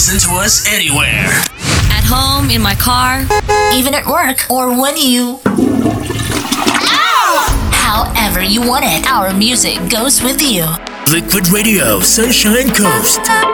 listen to us anywhere. At home, in my car, even at work, or when you... However you want it, our music goes with you. Liquid Radio, Sunshine Coast.